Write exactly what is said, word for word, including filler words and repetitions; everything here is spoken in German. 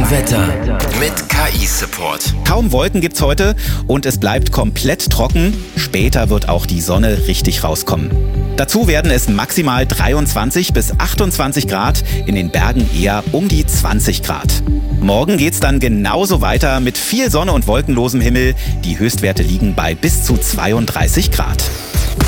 Wetter mit K I-Support. Kaum Wolken gibt's heute und es bleibt komplett trocken. Später wird auch die Sonne richtig rauskommen. Dazu werden es maximal dreiundzwanzig bis achtundzwanzig Grad, in den Bergen eher um die zwanzig Grad. Morgen geht's dann genauso weiter mit viel Sonne und wolkenlosem Himmel. Die Höchstwerte liegen bei bis zu zweiunddreißig Grad.